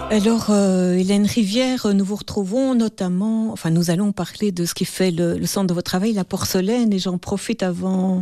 Alors, Hélène Rivière, nous vous retrouvons notamment, enfin nous allons parler de ce qui fait le centre de votre travail, la porcelaine, et j'en profite avant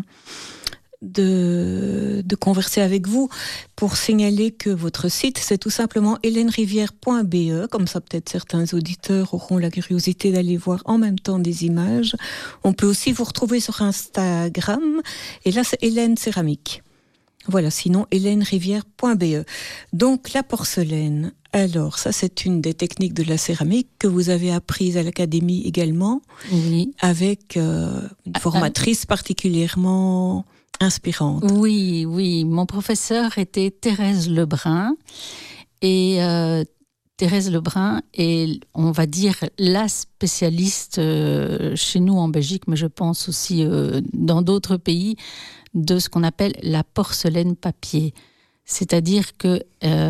de converser avec vous pour signaler que votre site, c'est tout simplement hélènerivière.be, comme ça peut-être certains auditeurs auront la curiosité d'aller voir en même temps des images. On peut aussi vous retrouver sur Instagram, et là c'est Hélène Céramique. Voilà, sinon hélènerivière.be. Donc la porcelaine, alors ça c'est une des techniques de la céramique que vous avez apprise à l'académie également, oui. Avec une formatrice particulièrement inspirante. Oui, mon professeur était Thérèse Lebrun, et Thérèse Lebrun est, on va dire, la spécialiste chez nous en Belgique, mais je pense aussi dans d'autres pays, de ce qu'on appelle la porcelaine papier. C'est-à-dire que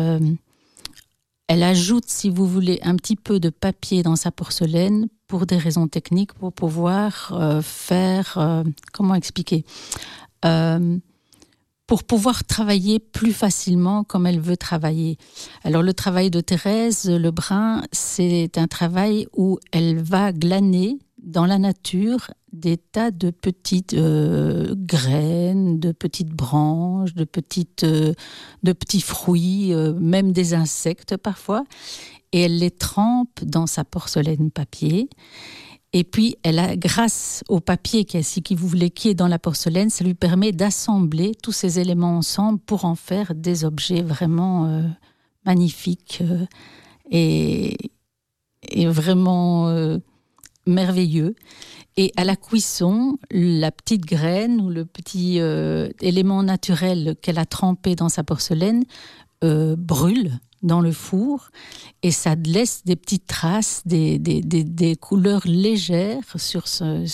elle ajoute, si vous voulez, un petit peu de papier dans sa porcelaine pour des raisons techniques, pour pouvoir faire... comment expliquer pour pouvoir travailler plus facilement comme elle veut travailler. Alors le travail de Thérèse Lebrun, c'est un travail où elle va glaner dans la nature des tas de petites graines, de petites branches, de petits fruits, même des insectes parfois, et elle les trempe dans sa porcelaine papier. Et puis, elle a, grâce au papier qui est dans la porcelaine, ça lui permet d'assembler tous ces éléments ensemble pour en faire des objets vraiment magnifiques et vraiment merveilleux. Et à la cuisson, la petite graine ou le petit élément naturel qu'elle a trempé dans sa porcelaine brûle dans le four, et ça laisse des petites traces, des couleurs légères sur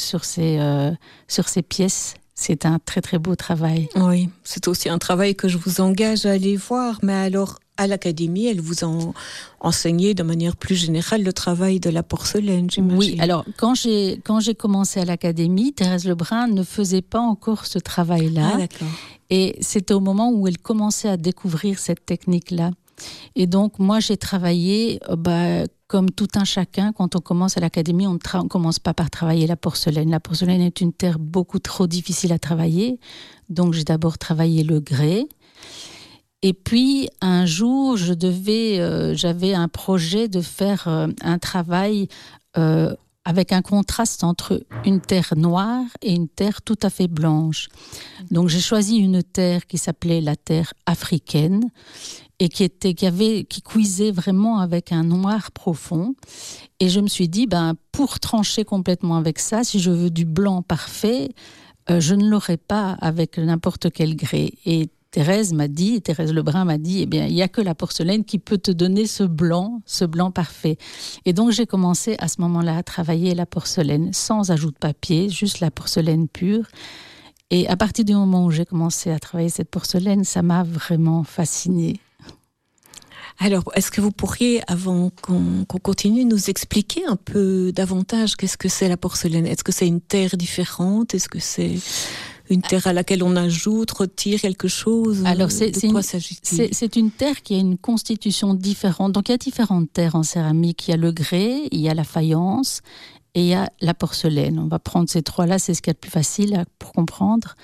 ces pièces. C'est un très très beau travail. Oui, c'est aussi un travail que je vous engage à aller voir, mais alors à l'académie, elle vous a enseigné de manière plus générale le travail de la porcelaine, j'imagine. Oui, alors quand j'ai commencé à l'académie, Thérèse Lebrun ne faisait pas encore ce travail-là. Ah, d'accord. Et c'était au moment où elle commençait à découvrir cette technique-là. Et donc, moi, j'ai travaillé, comme tout un chacun, quand on commence à l'académie, on ne commence pas par travailler la porcelaine. La porcelaine est une terre beaucoup trop difficile à travailler. Donc, j'ai d'abord travaillé le grès. Et puis, un jour, j'avais un projet de faire un travail avec un contraste entre une terre noire et une terre tout à fait blanche. Donc, j'ai choisi une terre qui s'appelait la terre africaine, et qui cuisait vraiment avec un noir profond. Et je me suis dit, pour trancher complètement avec ça, si je veux du blanc parfait, je ne l'aurai pas avec n'importe quel grès. Et Thérèse Lebrun m'a dit, il n'y a que la porcelaine qui peut te donner ce blanc parfait. Et donc, j'ai commencé à ce moment-là à travailler la porcelaine sans ajout de papier, juste la porcelaine pure. Et à partir du moment où j'ai commencé à travailler cette porcelaine, ça m'a vraiment fascinée. Alors, est-ce que vous pourriez, avant qu'on continue, nous expliquer un peu davantage qu'est-ce que c'est la porcelaine ? Est-ce que c'est une terre différente ? Est-ce que c'est une terre à laquelle on ajoute, retire quelque chose ? Alors, de quoi s'agit-il ? C'est une terre qui a une constitution différente. Donc, il y a différentes terres en céramique. Il y a le grès, il y a la faïence et il y a la porcelaine. On va prendre ces trois-là, c'est ce qu'il y a de plus facile pour comprendre.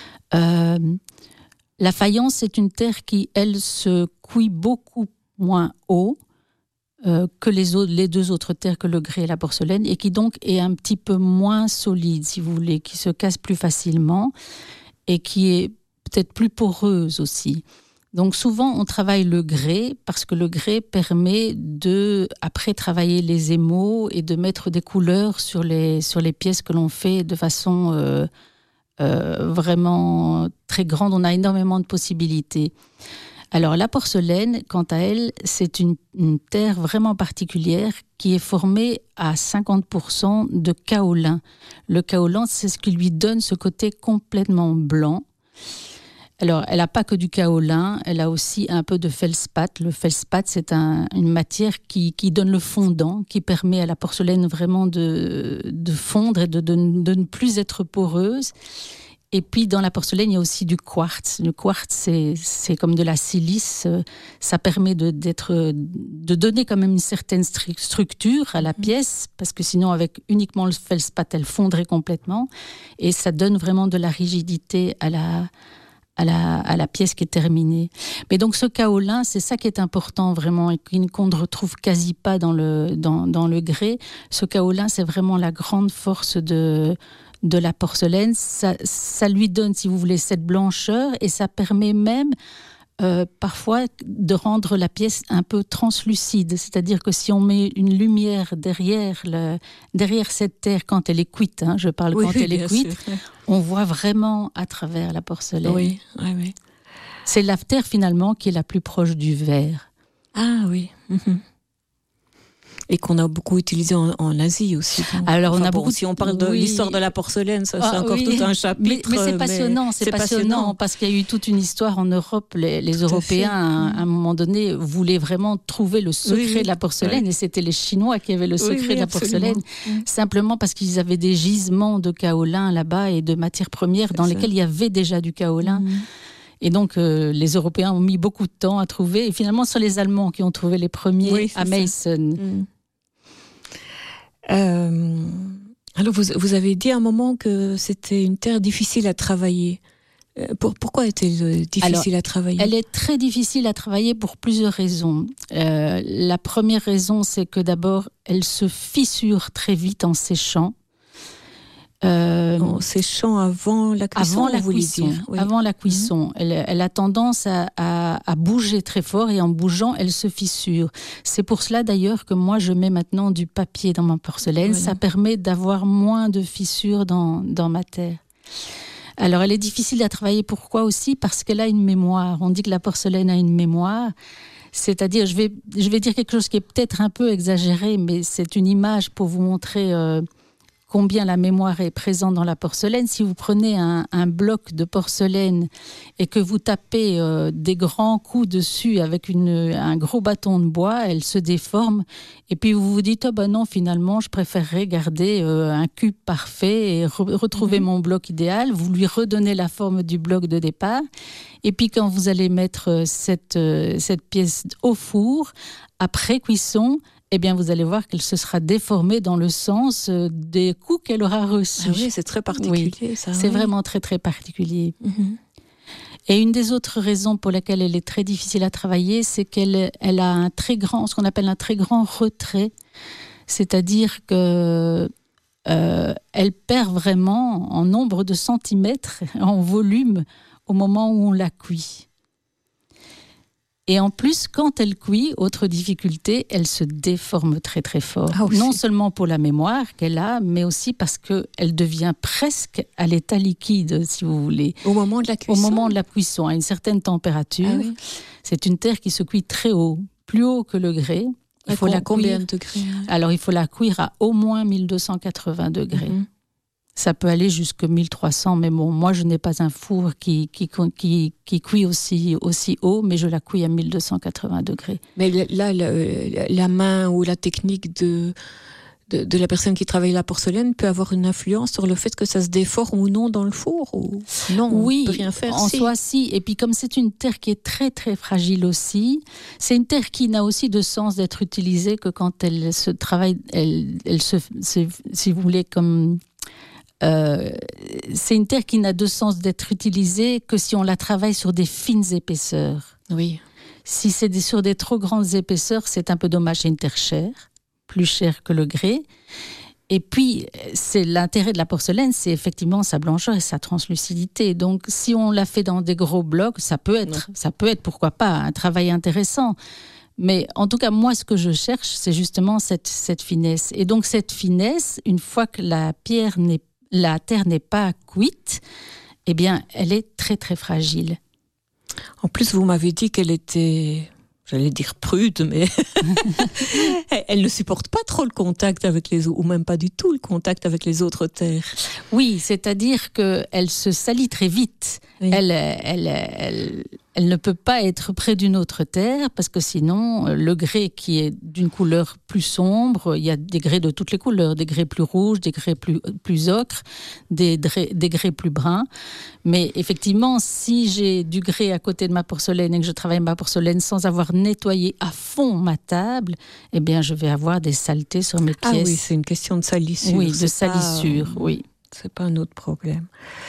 La faïence, c'est une terre qui, elle, se cuit beaucoup moins haut que les deux autres terres, que le grès et la porcelaine, et qui donc est un petit peu moins solide, si vous voulez, qui se casse plus facilement et qui est peut-être plus poreuse aussi. Donc souvent, on travaille le grès parce que le grès permet de, après, travailler les émaux et de mettre des couleurs sur les pièces que l'on fait de façon vraiment très grande. On a énormément de possibilités. Alors la porcelaine, quant à elle, c'est une terre vraiment particulière qui est formée à 50% de kaolin. Le kaolin, c'est ce qui lui donne ce côté complètement blanc. Alors, elle n'a pas que du kaolin, elle a aussi un peu de feldspath. Le feldspath, c'est une matière qui donne le fondant, qui permet à la porcelaine vraiment de fondre et de ne plus être poreuse. Et puis dans la porcelaine, il y a aussi du quartz. Le quartz, c'est comme de la silice. Ça permet de donner quand même une certaine structure à la pièce, parce que sinon, avec uniquement le feldspath, elle fondrait complètement. Et ça donne vraiment de la rigidité à la pièce qui est terminée. Mais donc ce kaolin, c'est ça qui est important vraiment et qu'on ne retrouve quasi pas dans le grès. Ce kaolin, c'est vraiment la grande force de la porcelaine. Ça lui donne, si vous voulez, cette blancheur et ça permet même parfois de rendre la pièce un peu translucide. C'est-à-dire que si on met une lumière derrière cette terre quand elle est cuite, je parle quand elle est cuite, on voit vraiment à travers la porcelaine. Oui. C'est la terre finalement qui est la plus proche du verre. Ah oui. Et qu'on a beaucoup utilisé en Asie aussi. Alors on a beaucoup. Si on parle de l'histoire de la porcelaine, ça c'est encore tout un chapitre. Mais c'est passionnant, c'est passionnant parce qu'il y a eu toute une histoire en Europe. Les Européens, à un moment donné, voulaient vraiment trouver le secret de la porcelaine, et c'était les Chinois qui avaient le secret de la porcelaine, simplement parce qu'ils avaient des gisements de kaolin là-bas et de matières premières dans lesquelles il y avait déjà du kaolin. Et donc, les Européens ont mis beaucoup de temps à trouver. Et finalement, ce sont les Allemands qui ont trouvé les premiers à Meissen. Alors, vous avez dit à un moment que c'était une terre difficile à travailler. Pourquoi est-elle difficile à travailler ? Elle est très difficile à travailler pour plusieurs raisons. La première raison, c'est que d'abord, elle se fissure très vite en séchant. En séchant avant la cuisson, avant la cuisson. Elle a tendance à bouger très fort et en bougeant, elle se fissure. C'est pour cela d'ailleurs que moi je mets maintenant du papier dans ma porcelaine. Ça permet d'avoir moins de fissures dans ma terre. Alors elle est difficile à travailler, pourquoi aussi ? Parce qu'elle a une mémoire. On dit que la porcelaine a une mémoire. C'est-à-dire, je vais dire quelque chose qui est peut-être un peu exagéré, mais c'est une image pour vous montrer combien la mémoire est présente dans la porcelaine. Si vous prenez un bloc de porcelaine et que vous tapez des grands coups dessus avec un gros bâton de bois, elle se déforme. Et puis vous vous dites, non, finalement, je préférerais garder un cube parfait et retrouver mon bloc idéal. Vous lui redonnez la forme du bloc de départ. Et puis quand vous allez mettre cette pièce au four, après cuisson, eh bien, vous allez voir qu'elle se sera déformée dans le sens des coups qu'elle aura reçus. Ah oui, c'est très particulier, ça. C'est vraiment très, très particulier. Et une des autres raisons pour laquelle elle est très difficile à travailler, c'est qu'elle a ce qu'on appelle un très grand retrait. C'est-à-dire que elle perd vraiment en nombre de centimètres, en volume, au moment où on la cuit. Et en plus, quand elle cuit, autre difficulté, elle se déforme très très fort. Non seulement pour la mémoire qu'elle a, mais aussi parce qu'elle devient presque à l'état liquide, si vous voulez. Au moment de la cuisson ? Au moment de la cuisson, à une certaine température. C'est une terre qui se cuit très haut, plus haut que le grès. Il faut combien de degrés ? Alors, il faut la cuire à au moins 1280 degrés. Ça peut aller jusqu'à 1300, mais bon, moi je n'ai pas un four qui cuit aussi haut, mais je la cuis à 1280 degrés. Mais là, la main ou la technique de la personne qui travaille la porcelaine peut avoir une influence sur le fait que ça se déforme ou non dans le four ou non, oui, on peut rien faire. En soi, si. Et puis comme c'est une terre qui est très très fragile aussi, c'est une terre qui n'a aussi de sens d'être utilisée que quand elle se travaille, elle se, si vous voulez, comme... c'est une terre qui n'a de sens d'être utilisée que si on la travaille sur des fines épaisseurs. Oui. Si c'est sur des trop grandes épaisseurs, c'est un peu dommage. C'est une terre chère, plus chère que le grès. Et puis, c'est l'intérêt de la porcelaine, c'est effectivement sa blancheur et sa translucidité. Donc, si on la fait dans des gros blocs, ça peut être, pourquoi pas, un travail intéressant. Mais en tout cas, moi, ce que je cherche, c'est justement cette finesse. Et donc, cette finesse, une fois que la terre n'est pas cuite, eh bien, elle est très, très fragile. En plus, vous m'avez dit qu'elle était, j'allais dire prude, mais elle ne supporte pas trop le contact avec les autres, ou même pas du tout le contact avec les autres terres. Oui, c'est-à-dire qu'elle se salit très vite. Oui. Elle ne peut pas être près d'une autre terre parce que sinon, le grès qui est d'une couleur plus sombre, il y a des grès de toutes les couleurs, des grès plus rouges, des grès plus ocre, des grès plus bruns. Mais effectivement, si j'ai du grès à côté de ma porcelaine et que je travaille ma porcelaine sans avoir nettoyé à fond ma table, eh bien, je vais avoir des saletés sur mes pièces. Ah oui, c'est une question de salissure. Oui, de salissure, oui. C'est pas un autre problème.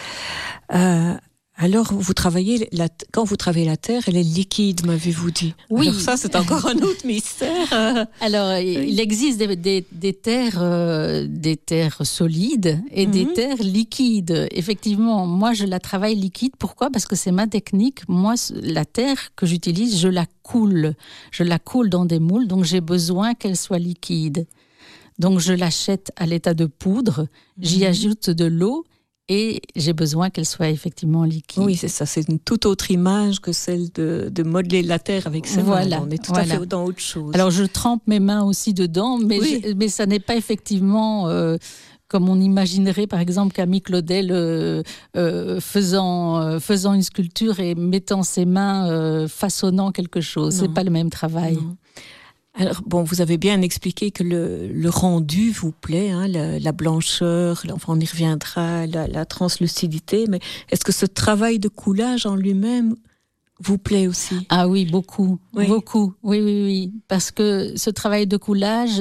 Alors, quand vous travaillez la terre, elle est liquide, m'avez-vous dit. Oui. Alors ça, c'est encore un autre mystère. Alors, il existe des terres solides et des terres liquides. Effectivement, moi, je la travaille liquide. Pourquoi ? Parce que c'est ma technique. Moi, la terre que j'utilise, je la coule. Je la coule dans des moules, donc j'ai besoin qu'elle soit liquide. Donc, je l'achète à l'état de poudre, j'y ajoute de l'eau et j'ai besoin qu'elle soit effectivement liquide. Oui, c'est ça. C'est une toute autre image que celle de modeler la terre avec ses mains. On est tout à fait dans autre chose. Alors, je trempe mes mains aussi dedans, mais ça n'est pas effectivement... comme on imaginerait, par exemple, Camille Claudel faisant une sculpture et mettant ses mains, façonnant quelque chose. C'est pas le même travail. Non. Alors, bon, vous avez bien expliqué que le rendu vous plaît, hein, la blancheur, enfin, on y reviendra, la translucidité, mais est-ce que ce travail de coulage en lui-même vous plaît aussi ? Ah oui, beaucoup, beaucoup, oui. Parce que ce travail de coulage,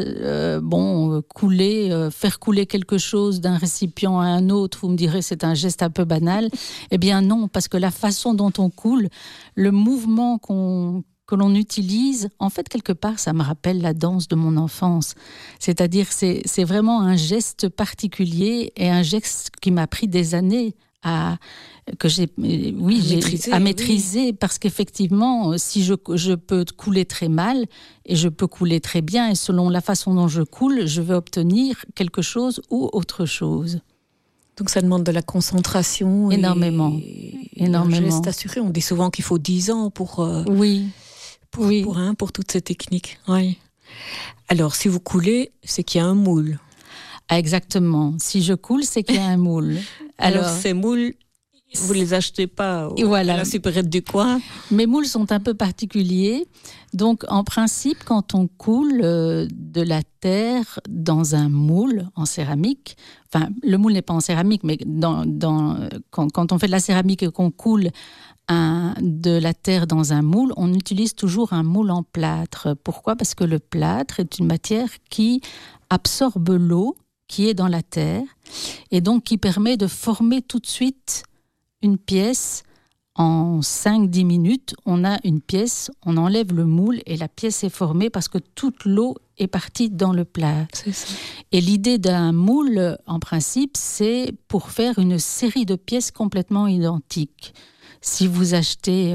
faire couler quelque chose d'un récipient à un autre, vous me direz c'est un geste un peu banal. Eh bien non, parce que la façon dont on coule, le mouvement que l'on utilise, en fait, quelque part, ça me rappelle la danse de mon enfance. C'est-à-dire, c'est vraiment un geste particulier et un geste qui m'a pris des années à maîtriser, parce qu'effectivement, si je peux couler très mal et je peux couler très bien, et selon la façon dont je coule, je vais obtenir quelque chose ou autre chose. Donc ça demande de la concentration. Énormément. Un geste assuré. On dit souvent qu'il faut 10 ans pour toutes ces techniques. Oui. Alors, si vous coulez, c'est qu'il y a un moule. Ah, exactement. Si je coule, c'est qu'il y a un moule. Alors ces moules, vous les achetez pas à la supérette du coin ? Mes moules sont un peu particuliers. Donc, en principe, quand on coule de la terre dans un moule en céramique, enfin, le moule n'est pas en céramique, mais quand on fait de la céramique et qu'on coule de la terre dans un moule, on utilise toujours un moule en plâtre. Pourquoi ? Parce que le plâtre est une matière qui absorbe l'eau qui est dans la terre et donc qui permet de former tout de suite une pièce. En 5-10 minutes, on a une pièce, on enlève le moule et la pièce est formée parce que toute l'eau est partie dans le plâtre. C'est ça. Et l'idée d'un moule, en principe, c'est pour faire une série de pièces complètement identiques. Si vous achetez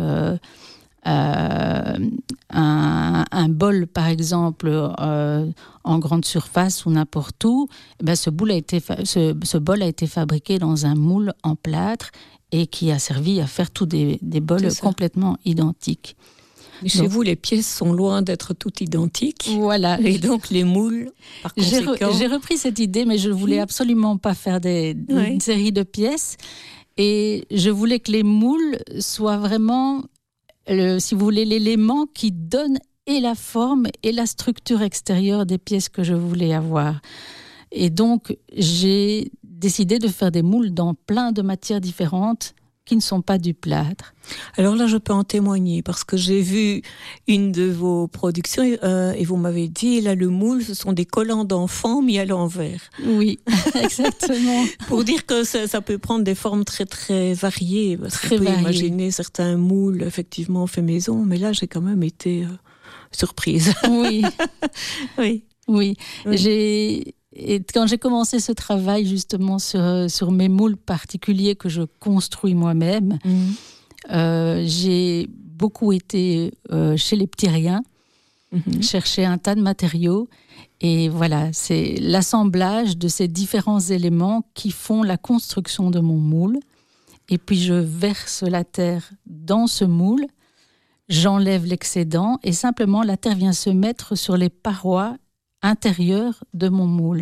un bol, par exemple, en grande surface ou n'importe où, ce bol a été fabriqué dans un moule en plâtre et qui a servi à faire tous des bols complètement identiques. Mais chez vous, les pièces sont loin d'être toutes identiques. Voilà. Et donc, les moules, par conséquent... J'ai repris cette idée, mais je ne voulais absolument pas faire une série de pièces. Et je voulais que les moules soient vraiment, si vous voulez, l'élément qui donne et la forme et la structure extérieure des pièces que je voulais avoir. Et donc, j'ai décidé de faire des moules dans plein de matières différentes qui ne sont pas du plâtre. Alors là, je peux en témoigner parce que j'ai vu une de vos productions et vous m'avez dit, là, le moule, ce sont des collants d'enfants mis à l'envers. Oui, exactement. Pour dire que ça peut prendre des formes très, très variées. Parce qu'on peut imaginer certains moules, effectivement, faits maison, mais là, j'ai quand même été surprise. Oui. Oui. Et quand j'ai commencé ce travail justement sur mes moules particuliers que je construis moi-même, j'ai beaucoup été chez les petits riens, chercher un tas de matériaux. Et voilà, c'est l'assemblage de ces différents éléments qui font la construction de mon moule. Et puis je verse la terre dans ce moule, j'enlève l'excédent et simplement la terre vient se mettre sur les parois intérieures de mon moule.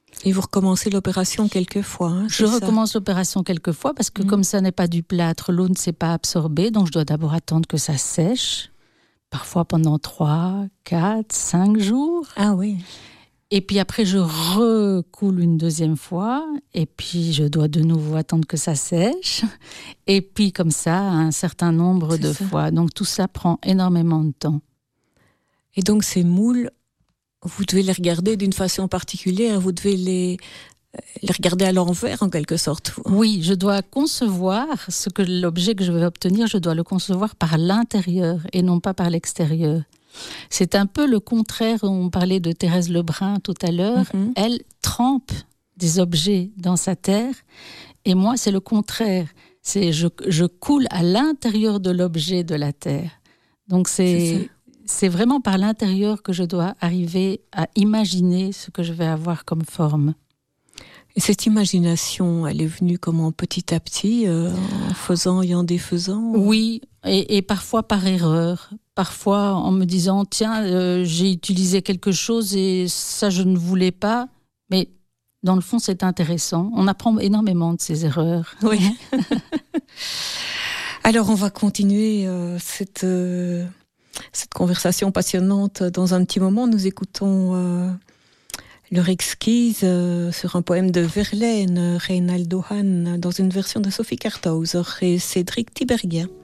Et vous recommencez l'opération quelques fois, hein, Je recommence l'opération quelques fois parce que comme ça n'est pas du plâtre, l'eau ne s'est pas absorbée, donc je dois d'abord attendre que ça sèche, parfois pendant 3, 4, 5 jours. Ah oui. Et puis après, je recoule une deuxième fois, et puis je dois de nouveau attendre que ça sèche, et puis comme ça, un certain nombre de fois. Donc tout ça prend énormément de temps. Et donc ces moules, vous devez les regarder d'une façon particulière, vous devez les regarder à l'envers en quelque sorte. Oui, je dois concevoir l'objet que je vais obtenir, je dois le concevoir par l'intérieur et non pas par l'extérieur. C'est un peu le contraire, on parlait de Thérèse Lebrun tout à l'heure, elle trempe des objets dans sa terre, et moi c'est le contraire, je coule à l'intérieur de l'objet de la terre. Donc c'est vraiment par l'intérieur que je dois arriver à imaginer ce que je vais avoir comme forme. Et cette imagination, elle est venue comment, petit à petit, en faisant et en défaisant? Oui, et parfois par erreur. Parfois en me disant, tiens, j'ai utilisé quelque chose et ça je ne voulais pas. Mais dans le fond, c'est intéressant. On apprend énormément de ces erreurs. Oui. Alors on va continuer cette conversation passionnante dans un petit moment. Nous écoutons leur exquise sur un poème de Verlaine, Reynaldo Hahn, dans une version de Sophie Karthauser et Cédric Tiberghien.